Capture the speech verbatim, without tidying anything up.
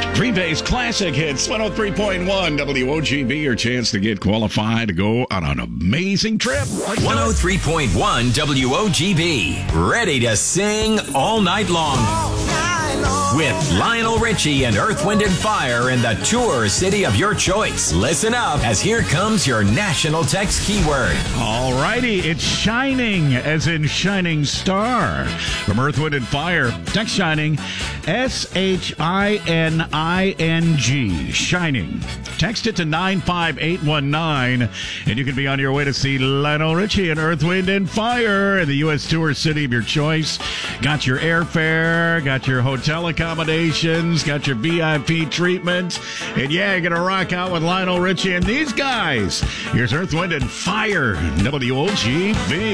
Green Bay's classic hits, one oh three point one W O G B, your chance to get qualified to go on an amazing trip. one oh three point one W O G B, ready to sing all night long. With Lionel Richie and Earth, Wind and Fire in the tour city of your choice. Listen up, as here comes your national text keyword. All righty, it's shining, as in shining star. From Earth, Wind and Fire, text shining, S H I N I N G, shining. Text it to nine five eight one nine, and you can be on your way to see Lionel Richie and Earth, Wind and Fire in the U S tour city of your choice. Got your airfare, got your hotel accommodations, got your V I P treatment, and yeah, you're going to rock out with Lionel Richie and these guys. Here's Earth, Wind and Fire, W O G B.